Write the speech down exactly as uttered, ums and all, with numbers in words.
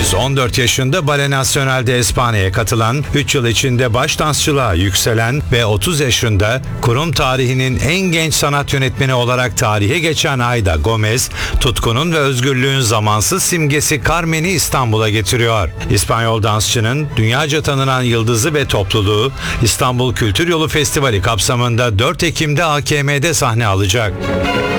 Henüz on dört yaşında Ballet Nacional de España'ya katılan, üç yıl içinde baş dansçılığa yükselen ve otuz yaşında kurum tarihinin en genç sanat yönetmeni olarak tarihe geçen Aida Gomez, tutkunun ve özgürlüğün zamansız simgesi Carmen'i İstanbul'a getiriyor. İspanyol dansçının dünyaca tanınan yıldızı ve topluluğu İstanbul Kültür Yolu Festivali kapsamında dört Ekim'de A K M'de sahne alacak.